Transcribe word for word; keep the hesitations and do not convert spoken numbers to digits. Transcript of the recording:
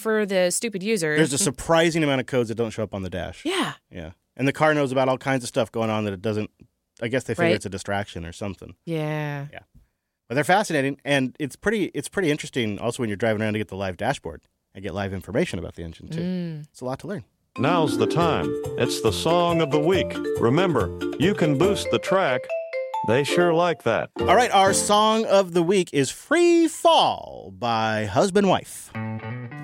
for the stupid user. There's a surprising amount of codes that don't show up on the dash. Yeah. Yeah. And the car knows about all kinds of stuff going on that it doesn't, I guess they figure Right. it's a distraction or something. Yeah. Yeah. But they're fascinating, and it's pretty it's pretty interesting also when you're driving around to get the live dashboard and get live information about the engine, too. Mm. It's a lot to learn. Now's the time. It's the song of the week. Remember, you can boost the track. They sure like that. All right, our song of the week is Free Fall by Husband Wife.